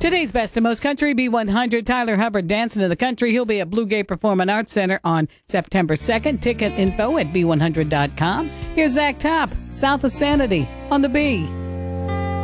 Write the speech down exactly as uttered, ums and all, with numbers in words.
Today's Best of Most Country, B one hundred, Tyler Hubbard Dancing in the Country. He'll be at Blue Gate Performing Arts Center on September second. Ticket info at b one hundred dot com. Here's Zach Top, South of Sanity on the B.